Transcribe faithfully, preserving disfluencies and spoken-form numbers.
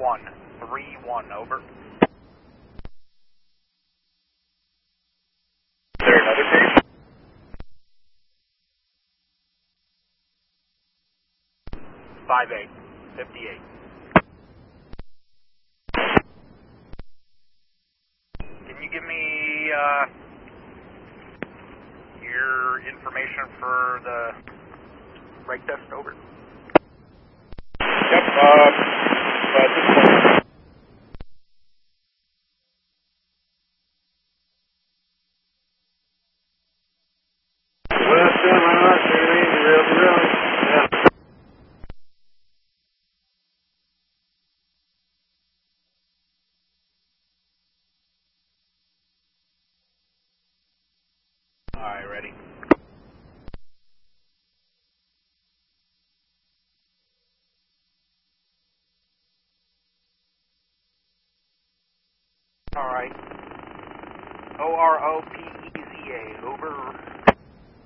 one, three one, over. Is there another page? five eight, fifty-eight. Can you give me uh, your information for the brake test, over? Yep, uh, uh, this one. Well, still, why not? Take it easy, really, really. Yeah. Alright, ready. Alright. O R O P E Z A, over.